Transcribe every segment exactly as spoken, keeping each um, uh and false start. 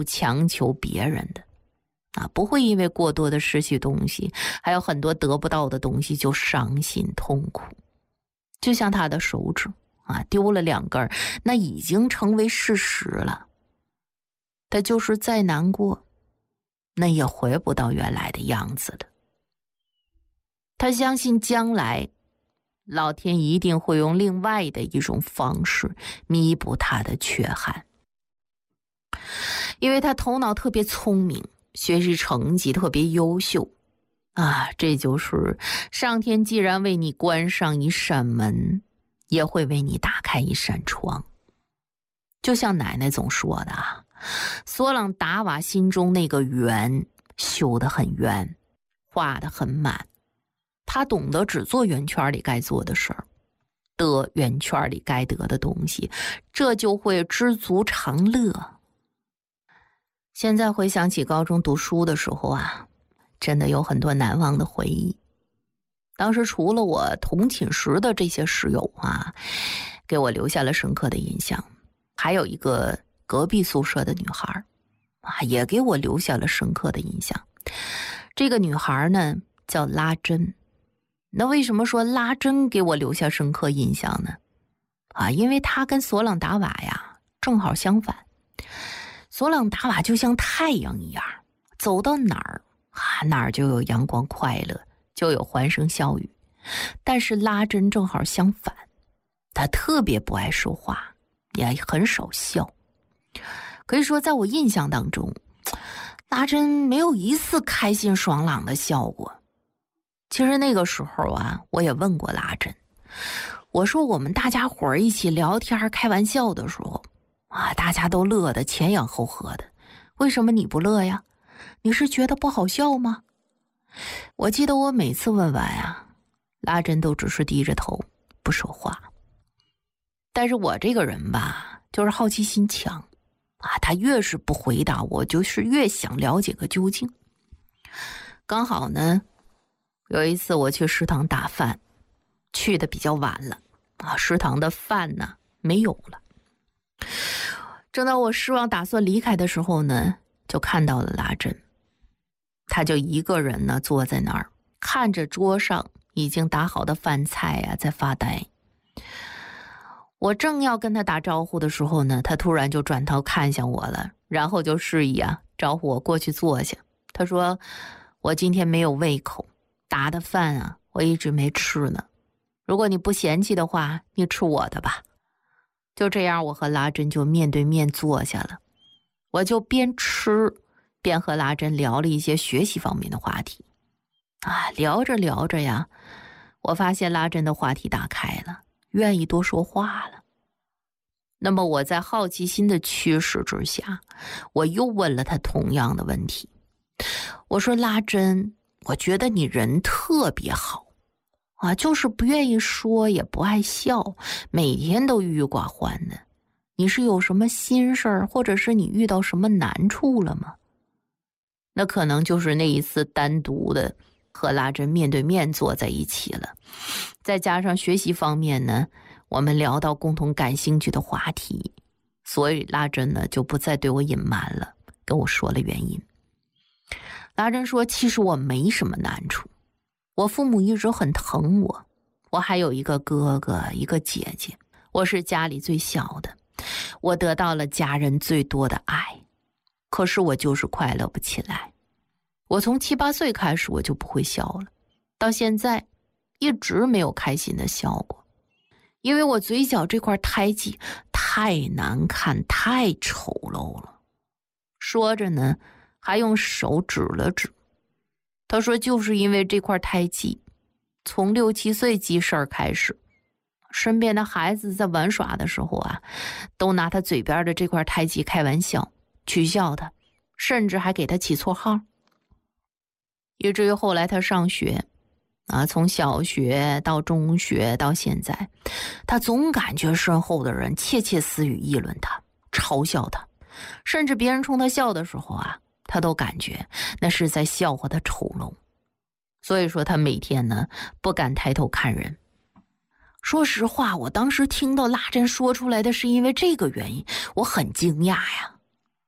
不强求别人的啊，不会因为过多的失去东西，还有很多得不到的东西就伤心痛苦。就像他的手指啊，丢了两根，那已经成为事实了。他就是再难过，那也回不到原来的样子的。他相信将来老天一定会用另外的一种方式弥补他的缺憾，因为他头脑特别聪明，学习成绩特别优秀啊，这就是上天既然为你关上一扇门，也会为你打开一扇窗。就像奶奶总说的啊，索朗达瓦心中那个圆修得很圆，画得很满，他懂得只做圆圈里该做的事儿，得圆圈里该得的东西，这就会知足常乐。现在回想起高中读书的时候啊，真的有很多难忘的回忆。当时除了我同寝室的这些室友啊，给我留下了深刻的印象，还有一个隔壁宿舍的女孩啊，也给我留下了深刻的印象。这个女孩呢叫拉珍。那为什么说拉珍给我留下深刻印象呢？啊，因为她跟索朗达瓦呀正好相反。索朗达瓦就像太阳一样，走到哪儿啊，哪儿就有阳光快乐，就有欢声笑语。但是拉珍正好相反，她特别不爱说话，也很少笑。可以说在我印象当中，拉珍没有一次开心爽朗的笑过。其实那个时候啊，我也问过拉珍，我说我们大家伙儿一起聊天开玩笑的时候啊，大家都乐得前仰后合的，为什么你不乐呀？你是觉得不好笑吗？我记得我每次问完啊，拉珍都只是低着头不说话。但是我这个人吧，就是好奇心强啊，他越是不回答我，就是越想了解个究竟。刚好呢，有一次我去食堂打饭，去的比较晚了啊，食堂的饭呢没有了。正当我失望打算离开的时候呢，就看到了拉珍。他就一个人呢坐在那儿，看着桌上已经打好的饭菜啊，在发呆。我正要跟他打招呼的时候呢，他突然就转头看向我了，然后就示意啊招呼我过去坐下。他说我今天没有胃口，打的饭啊我一直没吃呢，如果你不嫌弃的话，你吃我的吧。就这样，我和拉珍就面对面坐下了，我就边吃边和拉珍聊了一些学习方面的话题啊，聊着聊着呀，我发现拉珍的话题打开了，愿意多说话了。那么我在好奇心的驱使之下，我又问了他同样的问题。我说拉珍，我觉得你人特别好啊，就是不愿意说，也不爱笑，每天都郁郁寡欢的。你是有什么心事儿，或者是你遇到什么难处了吗？那可能就是那一次单独的和拉珍面对面坐在一起了，再加上学习方面呢，我们聊到共同感兴趣的话题，所以拉珍呢就不再对我隐瞒了，跟我说了原因。拉珍说，其实我没什么难处，我父母一直很疼我，我还有一个哥哥一个姐姐，我是家里最小的，我得到了家人最多的爱，可是我就是快乐不起来。我从七八岁开始我就不会笑了，到现在一直没有开心的笑过，因为我嘴角这块胎记太难看太丑陋了。说着呢还用手指了指，他说就是因为这块胎记，从六七岁记事儿开始，身边的孩子在玩耍的时候啊，都拿他嘴边的这块胎记开玩笑，取笑他，甚至还给他起绰号。以至于后来他上学啊，从小学到中学到现在，他总感觉身后的人窃窃私语议论他，嘲笑他，甚至别人冲他笑的时候啊，他都感觉那是在笑话他丑陋。所以说他每天呢不敢抬头看人。说实话，我当时听到拉珍说出来的是因为这个原因，我很惊讶呀。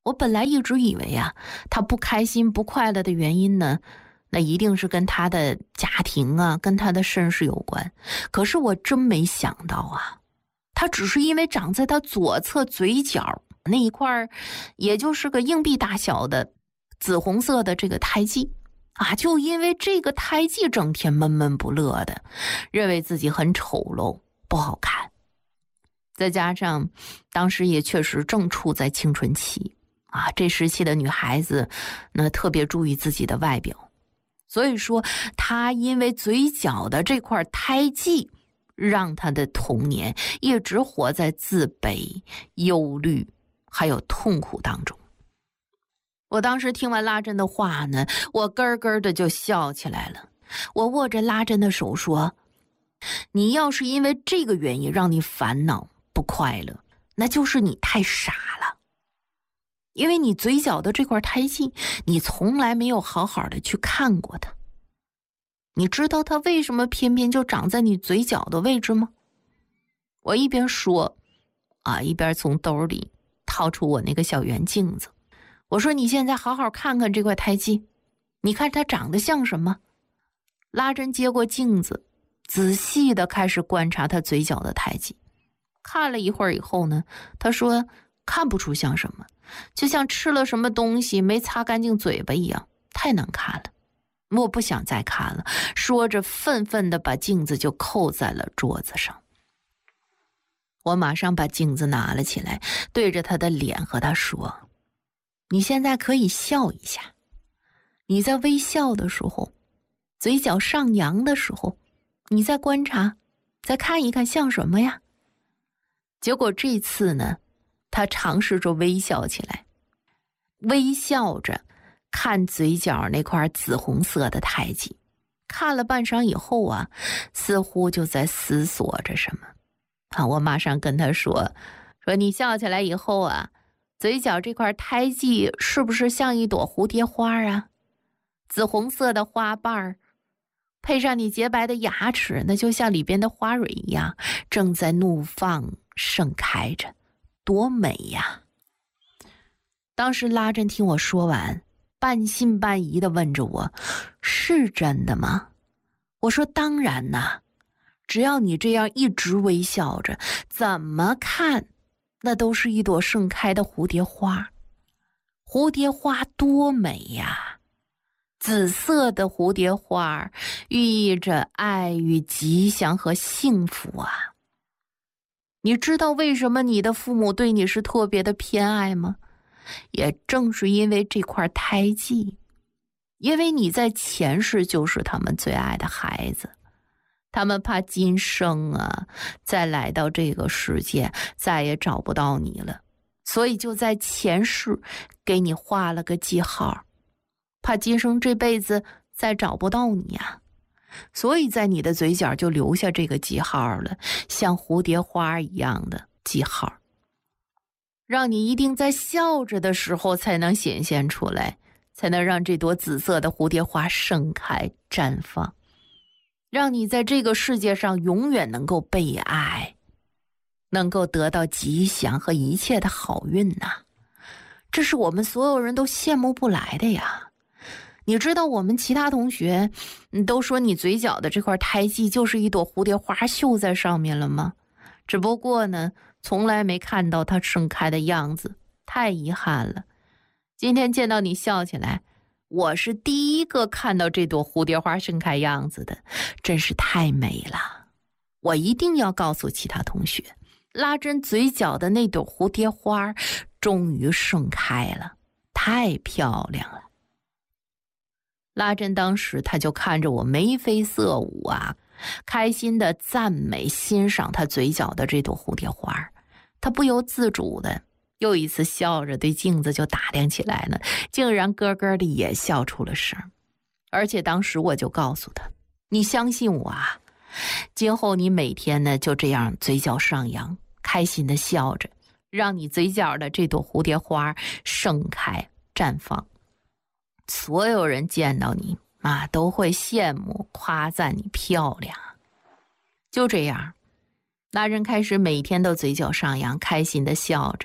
我本来一直以为啊，他不开心不快乐的原因呢，那一定是跟他的家庭啊，跟他的身世有关。可是我真没想到啊，他只是因为长在他左侧嘴角那一块，也就是个硬币大小的紫红色的这个胎记啊，就因为这个胎记整天闷闷不乐的，认为自己很丑陋不好看。再加上当时也确实正处在青春期啊，这时期的女孩子那特别注意自己的外表，所以说她因为嘴角的这块胎记，让她的童年一直活在自卑、忧虑还有痛苦当中。我当时听完拉珍的话呢，我咯咯的就笑起来了。我握着拉珍的手说，你要是因为这个原因让你烦恼不快乐，那就是你太傻了。因为你嘴角的这块胎记，你从来没有好好的去看过它。你知道它为什么偏偏就长在你嘴角的位置吗？我一边说啊，一边从兜里掏出我那个小圆镜子。我说，你现在好好看看这块胎记，你看它长得像什么？拉珍接过镜子，仔细的开始观察他嘴角的胎记。看了一会儿以后呢，他说看不出像什么，就像吃了什么东西没擦干净嘴巴一样，太难看了。我不想再看了，说着愤愤地把镜子就扣在了桌子上。我马上把镜子拿了起来，对着他的脸和他说，你现在可以笑一下，你在微笑的时候，嘴角上扬的时候，你在观察，再看一看像什么呀？结果这次呢，他尝试着微笑起来，微笑着看嘴角那块紫红色的胎记，看了半晌以后啊，似乎就在思索着什么。啊，我马上跟他说，说你笑起来以后啊，嘴角这块胎记是不是像一朵蝴蝶花啊？紫红色的花瓣儿，配上你洁白的牙齿，那就像里边的花蕊一样，正在怒放盛开着，多美呀！当时拉珍听我说完，半信半疑地问着我，是真的吗？我说当然呐，只要你这样一直微笑着，怎么看那都是一朵盛开的蝴蝶花。蝴蝶花多美呀！紫色的蝴蝶花寓意着爱与吉祥和幸福啊！你知道为什么你的父母对你是特别的偏爱吗？也正是因为这块胎记，因为你在前世就是他们最爱的孩子，他们怕今生啊再来到这个世界再也找不到你了，所以就在前世给你画了个记号，怕今生这辈子再找不到你啊，所以在你的嘴角就留下这个记号了，像蝴蝶花一样的记号，让你一定在笑着的时候才能显现出来，才能让这朵紫色的蝴蝶花盛开绽放，让你在这个世界上永远能够被爱，能够得到吉祥和一切的好运呐！这是我们所有人都羡慕不来的呀！你知道我们其他同学都说你嘴角的这块胎记就是一朵蝴蝶花绣在上面了吗？只不过呢，从来没看到它盛开的样子，太遗憾了。今天见到你笑起来，我是第一个看到这朵蝴蝶花盛开样子的，真是太美了。我一定要告诉其他同学，拉珍嘴角的那朵蝴蝶花终于盛开了，太漂亮了。拉珍当时他就看着我眉飞色舞啊，开心的赞美欣赏他嘴角的这朵蝴蝶花，他不由自主的又一次笑着对镜子就打量起来了，竟然咯咯的也笑出了声。而且当时我就告诉他，你相信我啊，今后你每天呢就这样嘴角上扬，开心的笑着，让你嘴角的这朵蝴蝶花盛开绽放，所有人见到你啊都会羡慕夸赞你漂亮。就这样，拉珍开始每天都嘴角上扬，开心的笑着。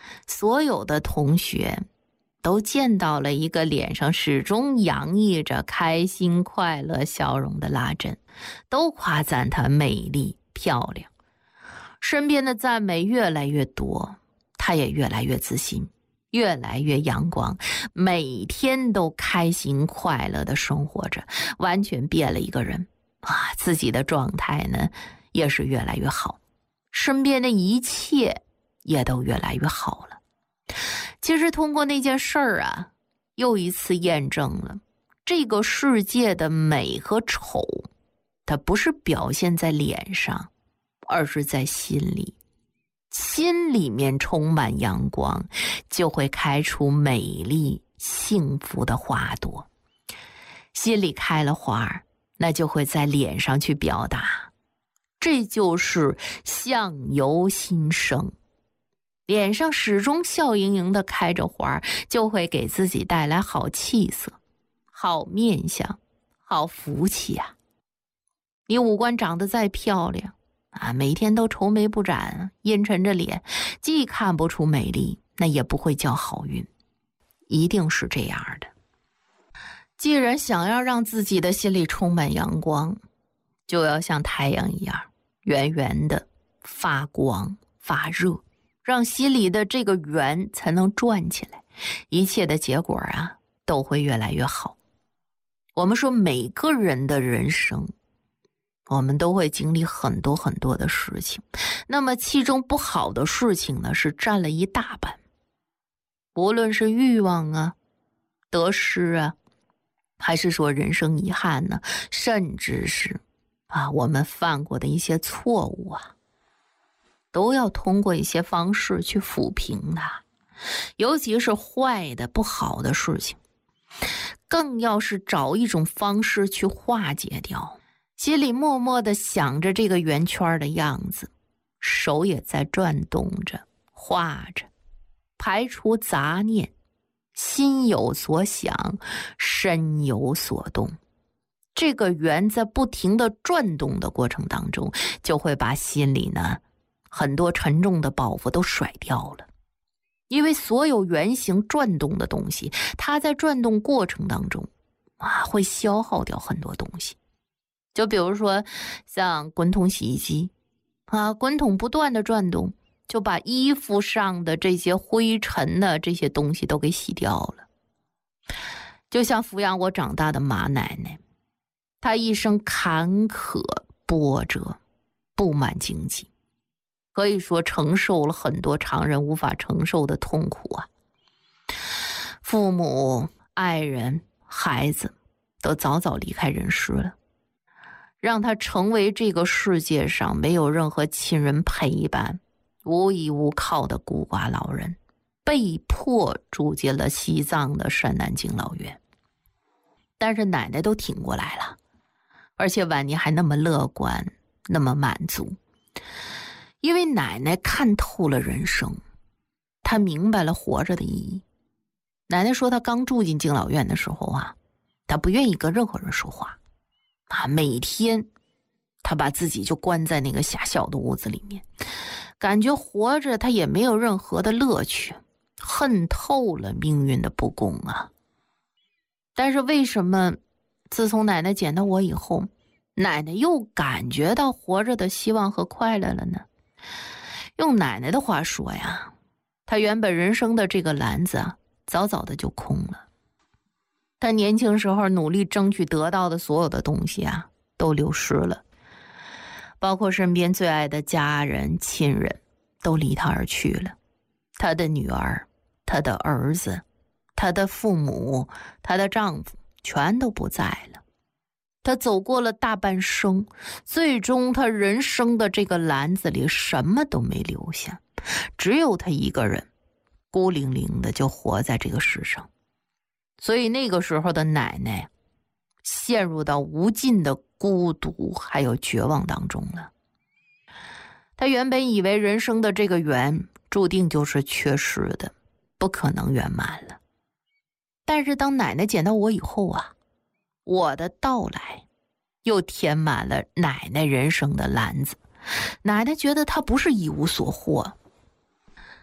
所有的同学都见到了一个脸上始终洋溢着开心快乐笑容的拉珍，都夸赞她美丽漂亮。身边的赞美越来越多，她也越来越自信，越来越阳光，每天都开心快乐的生活着，完全变了一个人啊！自己的状态呢也是越来越好，身边的一切也都越来越好了。其实通过那件事儿啊，又一次验证了这个世界的美和丑，它不是表现在脸上，而是在心里。心里面充满阳光，就会开出美丽幸福的花朵。心里开了花，那就会在脸上去表达，这就是相由心生。脸上始终笑盈盈的开着花，就会给自己带来好气色、好面相、好福气啊。你五官长得再漂亮啊，每天都愁眉不展，阴沉着脸，既看不出美丽，那也不会叫好运，一定是这样的。既然想要让自己的心里充满阳光，就要像太阳一样圆圆的发光发热，让心里的这个圆才能转起来，一切的结果啊都会越来越好。我们说每个人的人生，我们都会经历很多很多的事情，那么其中不好的事情呢是占了一大半，无论是欲望啊、得失啊，还是说人生遗憾呢，甚至是啊我们犯过的一些错误啊，都要通过一些方式去抚平它。尤其是坏的不好的事情，更要是找一种方式去化解掉。心里默默地想着这个圆圈的样子，手也在转动着画着，排除杂念，心有所想，身有所动。这个圆在不停地转动的过程当中，就会把心里呢很多沉重的包袱都甩掉了。因为所有圆形转动的东西，它在转动过程当中啊，会消耗掉很多东西。就比如说像滚筒洗衣机啊，滚筒不断的转动，就把衣服上的这些灰尘的这些东西都给洗掉了。就像抚养我长大的马奶奶，她一生坎坷波折，布满荆棘，可以说承受了很多常人无法承受的痛苦啊。父母、爱人、孩子都早早离开人世了，让他成为这个世界上没有任何亲人陪伴、无依无靠的孤寡老人，被迫住进了西藏的山南敬老院。但是奶奶都挺过来了，而且晚年还那么乐观，那么满足。因为奶奶看透了人生，她明白了活着的意义。奶奶说她刚住进敬老院的时候啊，她不愿意跟任何人说话啊，每天她把自己就关在那个狭小的屋子里面，感觉活着她也没有任何的乐趣，恨透了命运的不公啊。但是为什么自从奶奶捡到我以后，奶奶又感觉到活着的希望和快乐了呢？用奶奶的话说呀，她原本人生的这个篮子啊，早早的就空了。她年轻时候努力争取得到的所有的东西啊，都流失了，包括身边最爱的家人、亲人都离她而去了。她的女儿、她的儿子、她的父母、她的丈夫全都不在了。她走过了大半生，最终她人生的这个篮子里什么都没留下，只有她一个人孤零零的就活在这个世上。所以那个时候的奶奶陷入到无尽的孤独还有绝望当中了。她原本以为人生的这个圆注定就是缺失的，不可能圆满了。但是当奶奶捡到我以后啊，我的到来又填满了奶奶人生的篮子。奶奶觉得她不是一无所获，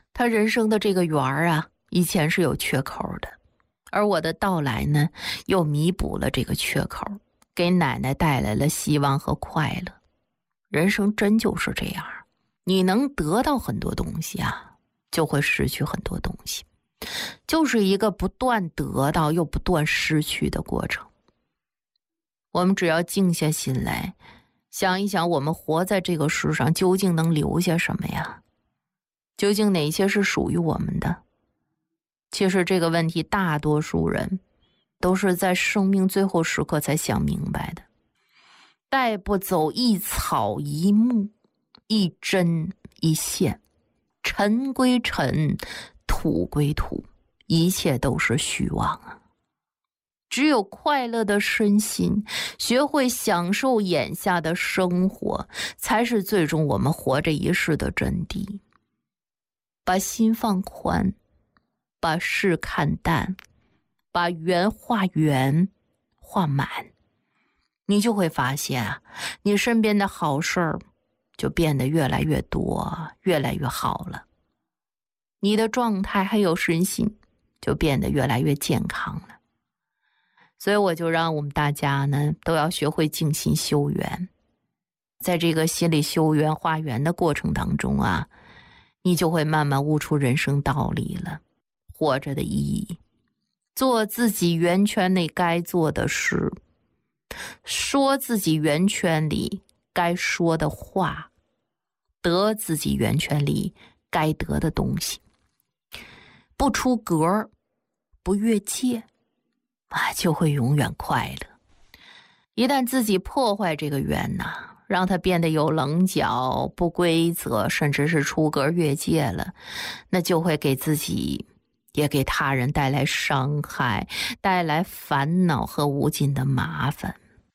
他人生的这个圆儿啊，以前是有缺口的，而我的到来呢，又弥补了这个缺口，给奶奶带来了希望和快乐。人生真就是这样，你能得到很多东西啊，就会失去很多东西，就是一个不断得到又不断失去的过程。我们只要静下心来，想一想我们活在这个世上究竟能留下什么呀？究竟哪些是属于我们的？其实这个问题大多数人都是在生命最后时刻才想明白的。带不走一草一木，一针一线，尘归尘，土归土，一切都是虚妄啊。只有快乐的身心，学会享受眼下的生活，才是最终我们活这一世的真谛。把心放宽，把事看淡，把圆画圆，画满，你就会发现啊，你身边的好事儿就变得越来越多，越来越好了。你的状态还有身心就变得越来越健康了。所以我就让我们大家呢，都要学会静心修缘。在这个心里修缘化缘的过程当中啊，你就会慢慢悟出人生道理了，活着的意义，做自己圆圈内该做的事，说自己圆圈里该说的话，得自己圆圈里该得的东西，不出格，不越界啊，就会永远快乐。一旦自己破坏这个圆呐、啊，让它变得有棱角、不规则，甚至是出格越界了，那就会给自己也给他人带来伤害，带来烦恼和无尽的麻烦。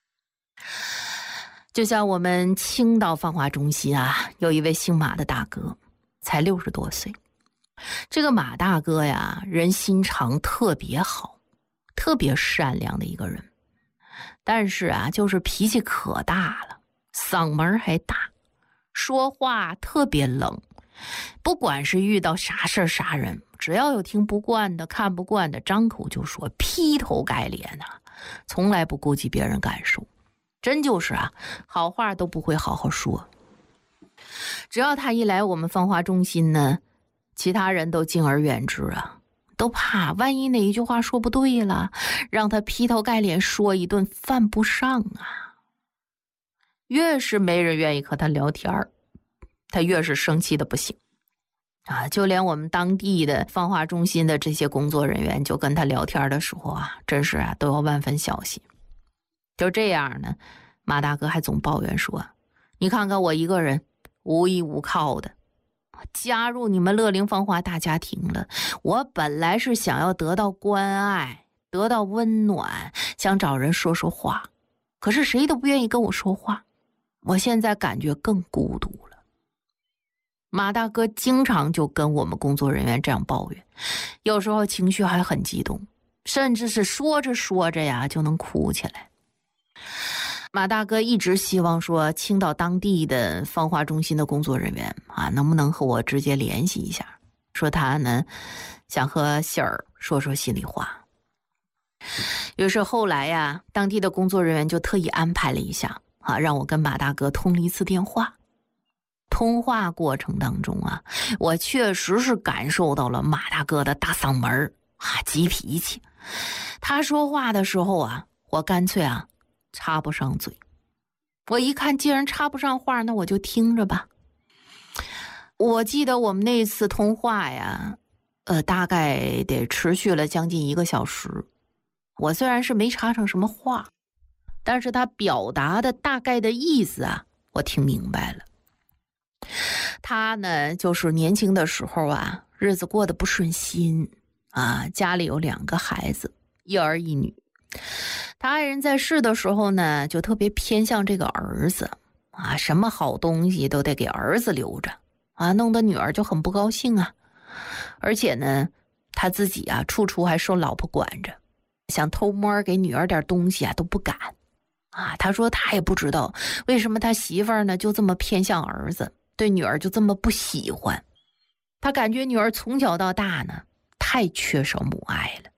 就像我们青岛芳华中心啊，有一位姓马的大哥，才六十多岁。这个马大哥呀，人心肠特别好，特别善良的一个人，但是啊，就是脾气可大了，嗓门还大，说话特别冷。不管是遇到啥事儿啥人，只要有听不惯的、看不惯的，张口就说，劈头盖脸啊，从来不顾及别人感受。真就是啊，好话都不会好好说。只要他一来我们芳华中心呢，其他人都敬而远之啊，都怕万一哪一句话说不对了，让他劈头盖脸说一顿，犯不上啊。越是没人愿意和他聊天，他越是生气的不行啊。就连我们当地的芳华中心的这些工作人员，就跟他聊天的时候啊，真是啊，都要万分小心。就这样呢，马大哥还总抱怨说，你看看我一个人无依无靠的，加入你们乐龄芳华大家庭了，我本来是想要得到关爱，得到温暖，想找人说说话，可是谁都不愿意跟我说话，我现在感觉更孤独了。马大哥经常就跟我们工作人员这样抱怨，有时候情绪还很激动，甚至是说着说着呀就能哭起来。马大哥一直希望说，青岛当地的芳华中心的工作人员啊，能不能和我直接联系一下，说他呢想和喜儿说说心里话。于是后来呀，当地的工作人员就特意安排了一下啊，让我跟马大哥通了一次电话。通话过程当中啊，我确实是感受到了马大哥的大嗓门啊，急脾气。他说话的时候啊，我干脆啊插不上嘴。我一看既然插不上话，那我就听着吧。我记得我们那次通话呀，呃，大概得持续了将近一个小时。我虽然是没插上什么话，但是他表达的大概的意思啊，我听明白了。他呢，就是年轻的时候啊，日子过得不顺心啊，家里有两个孩子，一儿一女。他爱人在世的时候呢，就特别偏向这个儿子啊，什么好东西都得给儿子留着啊，弄得女儿就很不高兴啊。而且呢，他自己啊，处处还受老婆管着，想偷摸给女儿点东西啊都不敢啊。他说他也不知道为什么他媳妇儿呢就这么偏向儿子，对女儿就这么不喜欢。 他感觉女儿从小到大呢，太缺少母爱了。